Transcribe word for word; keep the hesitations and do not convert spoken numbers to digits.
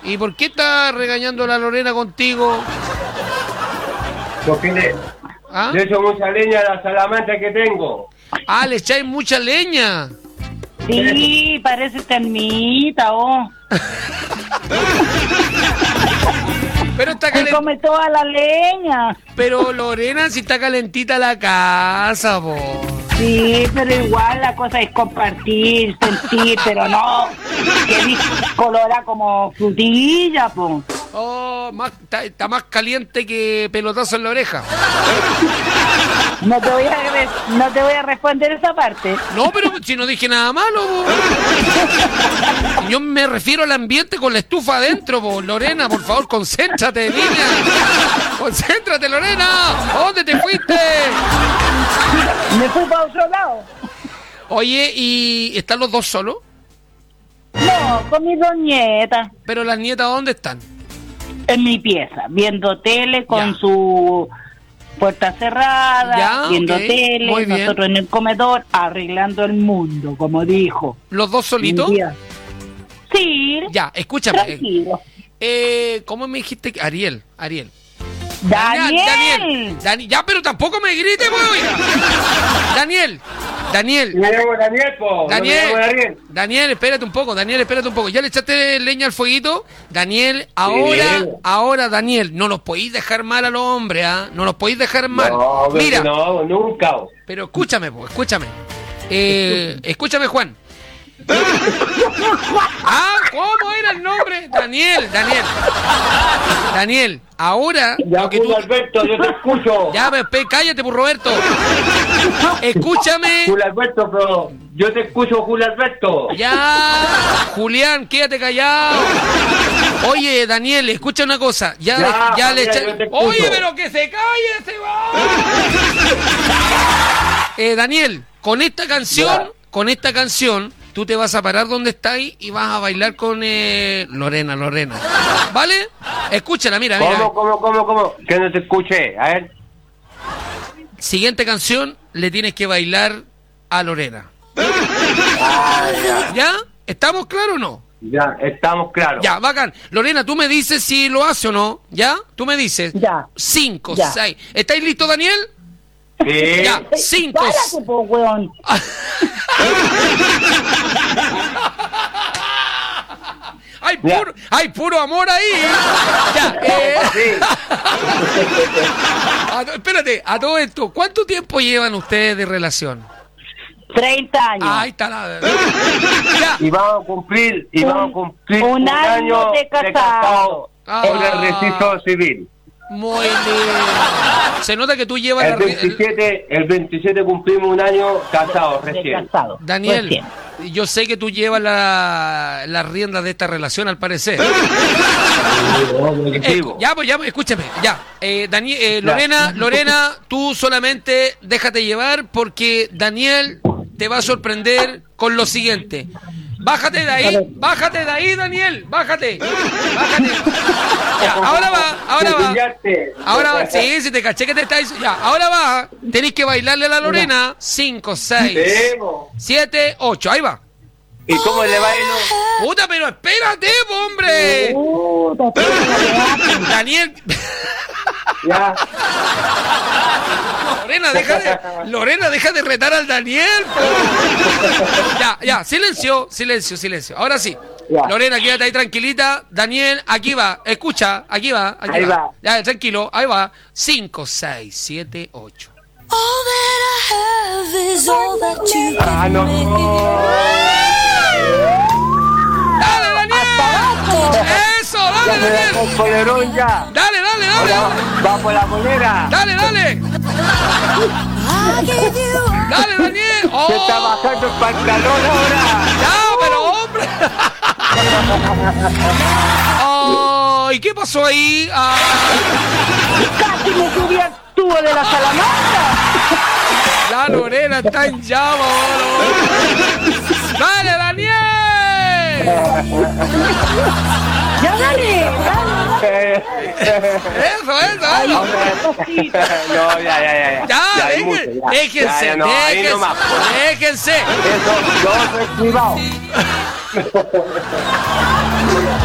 ¿Y por qué está regañando la Lorena contigo? Porque le, ¿Ah? le echo mucha leña a la salamandra que tengo. Ah, le echáis mucha leña. Sí, parece termita, oh. Pero está Se calentita. come toda la leña. Pero Lorena, si está calentita la casa, po. Sí, pero igual la cosa es compartir, sentir, pero no. Que dice colora como frutilla, po. Oh, más, está, está más caliente que pelotazo en la oreja. No te voy a re- no te voy a responder esa parte. No, pero si no dije nada malo, po. Yo me refiero al ambiente con la estufa adentro, po. Lorena, por favor, concéntrate, niña. Concéntrate, Lorena. ¿A dónde te fuiste? Me fui para otro lado. Oye, ¿y están los dos solos? No, con mis dos nietas. Pero las nietas, ¿dónde están? En mi pieza, viendo tele con Ya. su puerta cerrada, Ya, viendo ok, tele, muy bien. nosotros en el comedor, arreglando el mundo, como dijo. ¿Los dos solitos? Un día. Sí, Ya, escúchame. tranquilo. Eh, ¿Cómo me dijiste? que- Ariel, Ariel. Daniel, Daniel, Dani- ya, pero tampoco me grites, pues, oiga. Daniel, Daniel, Me llamo Daniel, po. Daniel, No me llamo Daniel. Daniel, espérate un poco, Daniel, espérate un poco. ¿Ya le echaste leña al fueguito? Daniel, ahora, Sí. ahora, Daniel, no los podéis dejar mal a los hombres, ¿ah? No los podéis dejar mal. No, pero Mira, no, nunca. pero escúchame, pues, escúchame. Eh, escúchame, Juan. Ah, ¿cómo era el nombre? Daniel, Daniel. Daniel, ahora Ya, lo que tú... Julio Alberto, yo te escucho. Ya, pe, pe, cállate, por Roberto. Escúchame. Julio Alberto, pero yo te escucho, Julio Alberto. Ya, Julián, quédate callado. Oye, Daniel, escucha una cosa. Ya, Ya, ya le Julián, echa- yo te escucho. Oye, pero que se calle ese va. Eh, Daniel, con esta canción, Ya. con esta canción, tú te vas a parar donde estás y vas a bailar con eh, Lorena, Lorena. ¿Vale? Escúchala, mira, mira. ¿Cómo, cómo, cómo, cómo? Que no te escuché. A ver. Siguiente canción, le tienes que bailar a Lorena. Ah, ya. ¿Ya? ¿Estamos claros o no? Ya, estamos claros. Ya, bacán. Lorena, tú me dices si lo hace o no. ¿Ya? Tú me dices. Ya. Cinco, Ya. seis. ¿Estáis listos, Daniel? Sí. Ya, cinco. Párate, po, weón. Hay Ya. puro, hay puro amor ahí. Ya, eh. Sí. A to- espérate, a todo esto, ¿cuánto tiempo llevan ustedes de relación? treinta años. Ahí está la. Ya. Y vamos a cumplir, y Un- vamos a cumplir un año de casado. Ah. con el registro civil. Muy bien. Se nota que tú llevas la El ri- el- veintisiete, el veintisiete cumplimos un año casados De recién. casado. Daniel, Recién. yo sé que tú llevas la, las riendas de esta relación, al parecer. Eh, ya, pues, ya, pues, escúchame, ya. Eh, Daniel, eh, Lorena, Lorena, tú solamente déjate llevar porque Daniel te va a sorprender con lo siguiente. Bájate de ahí, bájate de ahí, Daniel, bájate, bájate. Ya, ahora va, ahora va. Ahora va, sí, si te caché que te está diciendo. Ya, ahora va. Tenéis que bailarle a la Lorena. Cinco, seis, siete, ocho. Ahí va. ¿Y cómo le bailo? Puta, pero espérate, po, hombre. Puta, espérate. Daniel. Ya. Lorena, deja de. Lorena, deja de retar al Daniel, po. Ya, ya, silencio, silencio, silencio. Ahora sí. Ya. Lorena, quédate ahí tranquilita. Daniel, aquí va. Escucha, aquí va. Aquí Ahí va. Ya, tranquilo, ahí va. Cinco, seis, siete, ocho. All that I have is all that you Ah, can no. ¡Dale, Daniel! ¡Eso! ¡Dale, Ya me Daniel! dejó el polerón ya. ¡Dale, dale, Ahora dale! va, va por la bolera. ¡Dale, dale! I gave you up. ¡Dale, Daniel! Se está ¡Oh! bajando el pantalón ahora. ¡Ya, pero hombre! ¡Oh! ¿Y qué pasó ahí? Ah, Casi me subí al tubo de la salamandra. la Lorena está en llamas, boludo. ¡Dale, Daniel! Ya dale, dale. Eh, Eso, eso, eso. no, ya, ya, ya. Ya, Ya, ya, hay deje- mucho, ya. déjense, Ya, ya, no, ahí déjense, nomás, pues. déjense. Eso, yo soy privado.